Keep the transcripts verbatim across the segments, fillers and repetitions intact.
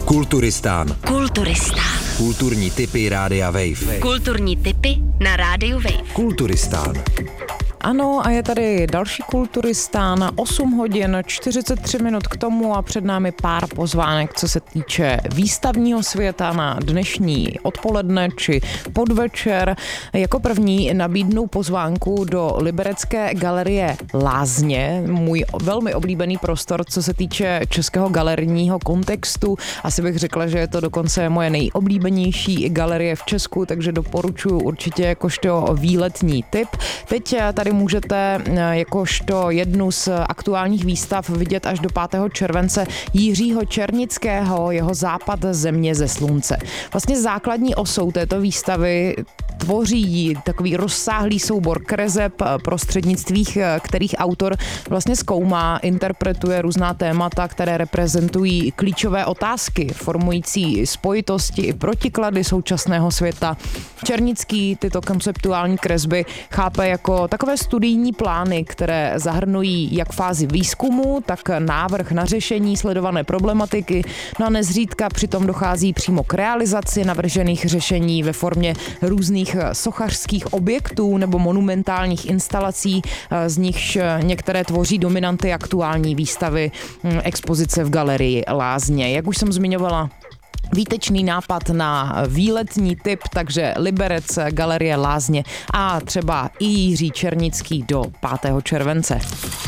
Kulturistán. Kulturistán. Kulturní tipy Rádia Wave. Kulturní tipy na Rádiu Wave. Kulturistán. Ano, a je tady další Kulturistán, osm hodin, čtyřicet tři minut k tomu a před námi pár pozvánek, co se týče výstavního světa na dnešní odpoledne či podvečer. Jako první nabídnu pozvánku do Liberecké galerie Lázně, můj velmi oblíbený prostor, co se týče českého galerijního kontextu. Asi bych řekla, že je to dokonce moje nejoblíbenější galerie v Česku, takže doporučuji určitě jakožto výletní tip. Teď tady můžete jakožto jednu z aktuálních výstav vidět až do pátého července Jiřího Černického, jeho Západ země ze slunce. Vlastně základní osou této výstavy tvoří takový rozsáhlý soubor kreseb, prostřednictvím kterých autor vlastně zkoumá, interpretuje různá témata, které reprezentují klíčové otázky, formující spojitosti i protiklady současného světa. Černický tyto konceptuální kresby chápe jako takové studijní plány, které zahrnují jak fázi výzkumu, tak návrh na řešení sledované problematiky. No a nezřídka přitom dochází přímo k realizaci navržených řešení ve formě různých sochařských objektů nebo monumentálních instalací, z nichž některé tvoří dominanty aktuální výstavy expozice v galerii Lázně. Jak už jsem zmiňovala, výtečný nápad na výletní tip, takže Liberec, galerie Lázně a třeba i Jiří Černický do pátého července.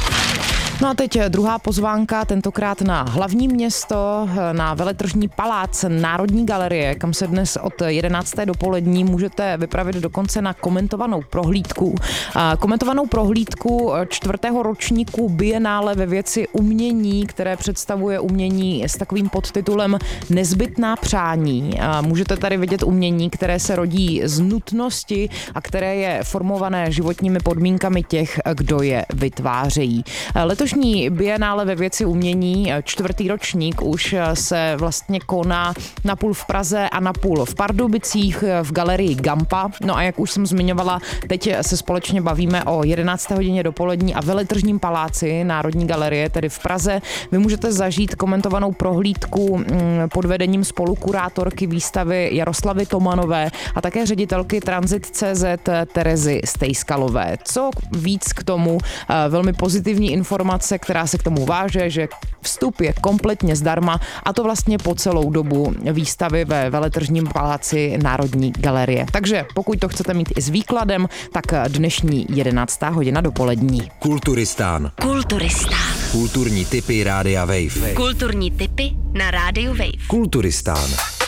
No a teď druhá pozvánka, tentokrát na hlavní město, na veletržní palác Národní galerie, kam se dnes od jedenácté dopolední můžete vypravit dokonce na komentovanou prohlídku. Komentovanou prohlídku čtvrtého ročníku Bienále ve věci umění, které představuje umění s takovým podtitulem Nezbytná přání. Můžete tady vidět umění, které se rodí z nutnosti a které je formované životními podmínkami těch, kdo je vytvářejí. Letošní Bienále ve věci umění, čtvrtý ročník, už se vlastně koná napůl v Praze a napůl v Pardubicích v galerii Gampa. No a jak už jsem zmiňovala, teď se společně bavíme o jedenácté hodině dopolední a veletržním paláci Národní galerie, tedy v Praze. Vy můžete zažít komentovanou prohlídku pod vedením spolukurátorky výstavy Jaroslavy Tomanové a také ředitelky Transit tečka cé zet Terezy Stejskalové. Co víc k tomu, velmi pozitivní informace, která se k tomu váže, že vstup je kompletně zdarma a to vlastně po celou dobu výstavy ve veletržním paláci Národní galerie. Takže pokud to chcete mít i s výkladem, tak dnešní jedenáctá hodina dopolední. Kulturistán. Kulturistán. Kulturní tipy Rádia Wave. Kulturní tipy na Rádiu Wave. Kulturistán.